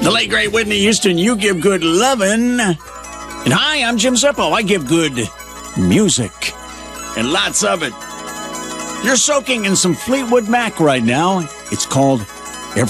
The late, great Whitney Houston, you give good lovin'. And hi, I'm Jim Zippo. I give good music. And lots of it. You're soaking in some Fleetwood Mac right now. It's called